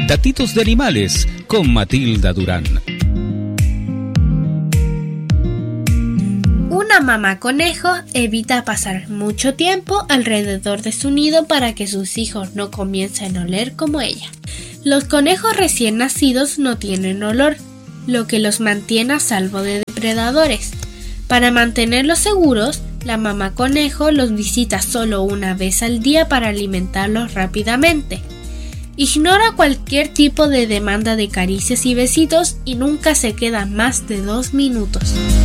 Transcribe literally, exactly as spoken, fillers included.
Datitos de animales con Matilda Durán. Una mamá conejo evita pasar mucho tiempo alrededor de su nido para que sus hijos no comiencen a oler como ella. Los conejos recién nacidos no tienen olor, lo que los mantiene a salvo de depredadores. Para mantenerlos seguros, la mamá conejo los visita solo una vez al día para alimentarlos rápidamente. Ignora cualquier tipo de demanda de caricias y besitos y nunca se queda más de dos minutos.